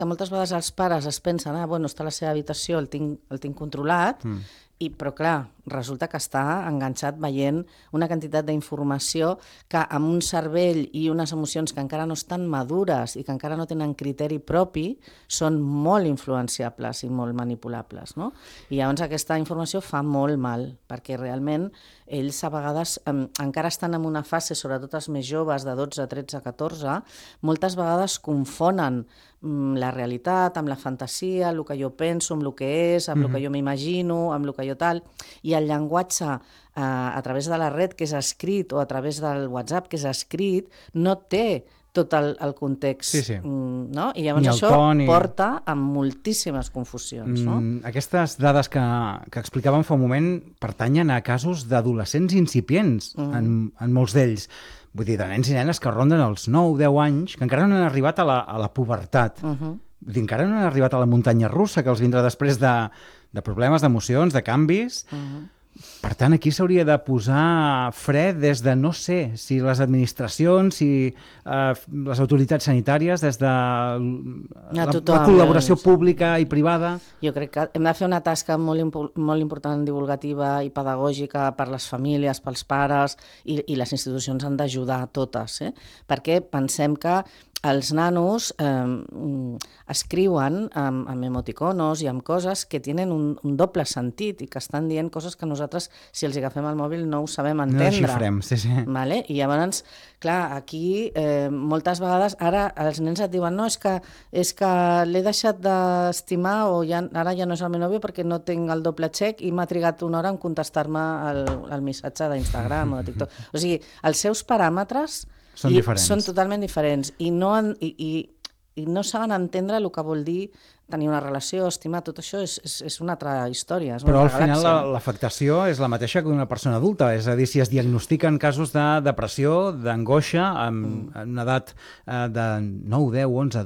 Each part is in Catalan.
que moltes vegades els pares es pensen bueno, està a la seva habitació, el tinc controlat, però clar, resulta que està enganxat veient una quantitat d'informació que amb un cervell i unes emocions que encara no estan madures i que encara no tenen criteri propi són molt influenciables i molt manipulables, no? I llavors aquesta informació fa molt mal, perquè realment ells a vegades encara estan en una fase, sobretot els més joves de 12, 13, 14, moltes vegades confonen la realitat amb la fantasia, el que jo penso, amb el que és, amb el que jo m'imagino, amb el que jo tal, i el llenguatge a través de la red que és escrit o a través del WhatsApp que és escrit no té tot el context, no? I llavors això porta a moltíssimes confusions, no? Aquestes dades que explicàvem fa un moment pertanyen a casos d'adolescents incipients, en molts d'ells. Vull dir, de nens i nenes que ronden els 9-10 anys, que encara no han arribat a la pubertat. Vull dir, encara no han arribat a la muntanya russa, que els vindrà després de problemes, d'emocions, de canvis. Per tant, aquí s'hauria de posar fre des de, no sé, si les administracions, si les autoritats sanitàries, des de la col·laboració pública i privada. Jo crec que hem de fer una tasca molt important, divulgativa i pedagògica per les famílies, pels pares, i les institucions han d'ajudar totes, perquè pensem que els nanos escriuen amb emoticonos i amb coses que tenen un doble sentit i que estan dient coses que nosaltres, si els agafem el mòbil, no ho sabem entendre. No desxifrem, sí. I llavors, clar, aquí moltes vegades, ara els nens et diuen no, és que l'he deixat d'estimar o ara ja no és el meu nòvio perquè no tinc el doble xec i m'ha trigat una hora en contestar-me el missatge d'Instagram o de TikTok. O sigui, els seus paràmetres són totalment diferents i no saben entendre el que vol dir tenir una relació, estimar, tot això és una altra història. Però al final l'afectació és la mateixa que una persona adulta, és a dir, si es diagnostiquen casos de depressió, d'angoixa, amb una edat de 9, 10, 11,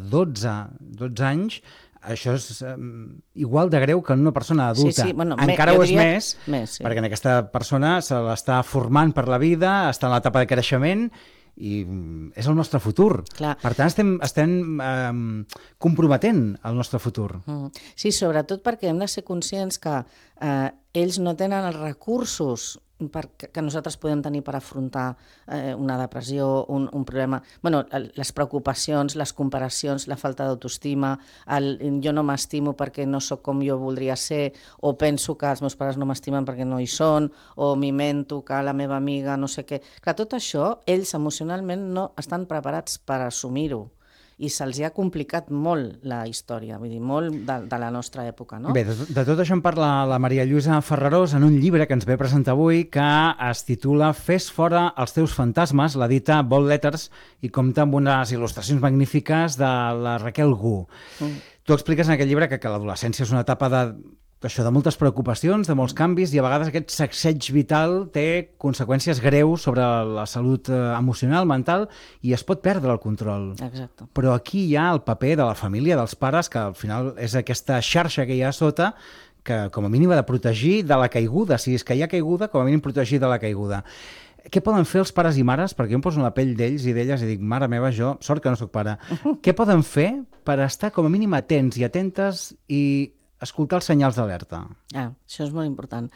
12 anys, això és igual de greu que en una persona adulta. Encara ho és més, perquè en aquesta persona se l'està formant per la vida, està en l'etapa de creixement i és el nostre futur. Per tant, estem comprometent el nostre futur. Sí, sobretot perquè hem de ser conscients que ells no tenen els recursos que nosaltres podem tenir per afrontar una depressió, un problema. Les preocupacions, les comparacions, la falta d'autoestima, jo no m'estimo perquè no sóc com jo voldria ser, o penso que els meus pares no m'estimen perquè no hi són, o m'invento que la meva amiga no sé què. Clar, tot això, ells emocionalment no estan preparats per assumir-ho. I se'ls ha complicat molt la història, vull dir, molt de la nostra època, no? Bé, de tot això en parla la Maria Lluïsa Ferrarós en un llibre que ens ve a presentar avui que es titula Fes fora els teus fantasmes, l'edita Bold Letters i compta amb unes il·lustracions magnífiques de la Raquel Gu. Tu expliques en aquest llibre que l'adolescència és una etapa de moltes preocupacions, de molts canvis, i a vegades aquest sacseig vital té conseqüències greus sobre la salut emocional, mental, i es pot perdre el control. Exacte. Però aquí hi ha el paper de la família, dels pares, que al final és aquesta xarxa que hi ha a sota, que com a mínim ha de protegir de la caiguda. Si és que hi ha caiguda, com a mínim protegir de la caiguda. Què poden fer els pares i mares? Perquè jo em poso en la pell d'ells i d'elles i dic, mare meva, jo, sort que no sóc pare. Què poden fer per estar com a mínim atents i atentes i escoltar els senyals d'alerta? Això és molt important.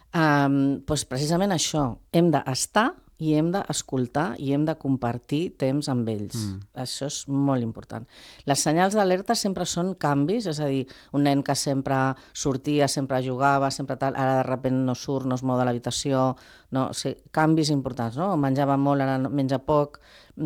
Precisament això, hem d'estar i hem d'escoltar i hem de compartir temps amb ells. Això és molt important. Les senyals d'alerta sempre són canvis, és a dir, un nen que sempre sortia, sempre jugava, sempre tal, ara de sobte no surt, no es mou de l'habitació, no, canvis importants, no? Menjava molt, ara menja poc,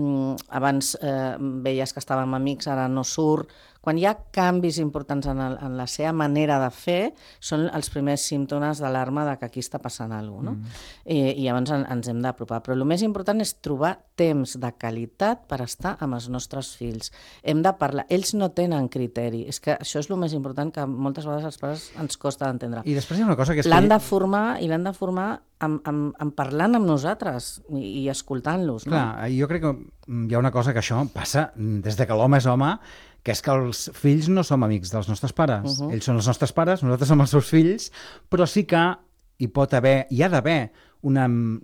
abans veies que estava amb amics, ara no surt. Quan hi ha canvis importants en la seva manera de fer, són els primers símptomes d'alarma de que aquí està passant alguna cosa, no? I llavors ens hem d'apropar. Però el més important és trobar temps de qualitat per estar amb els nostres fills. Hem de parlar. Ells no tenen criteri. És que això és el més important que moltes vegades als pares ens costa d'entendre. I després hi ha una cosa que és l'han de formar en parlant amb nosaltres i escoltant-los. No? Clar, jo crec que hi ha una cosa que això passa des de que l'home és home, que és que els fills no som amics dels nostres pares. Ells són els nostres pares, nosaltres som els seus fills, però sí que hi ha d'haver una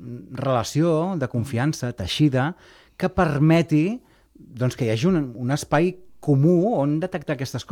relació de confiança teixida que permeti que hi hagi un espai comú on detectar aquestes coses.